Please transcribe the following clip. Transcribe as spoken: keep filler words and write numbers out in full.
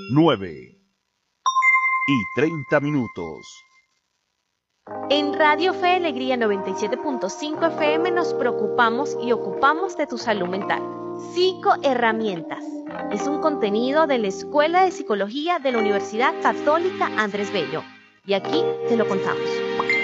nueve y treinta minutos. En Radio Fe y Alegría noventa y siete punto cinco F M nos preocupamos y ocupamos de tu salud mental. Psicoherramientas. Es un contenido de la Escuela de Psicología de la Universidad Católica Andrés Bello. Y aquí te lo contamos.